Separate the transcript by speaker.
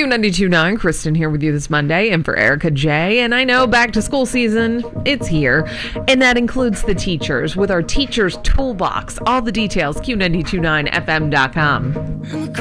Speaker 1: Q92.9, Kristen here with you this Monday, and for Erica J. And I know back to school season, it's here. And that includes the teachers with our Teachers Toolbox. All the details, Q929fm.com.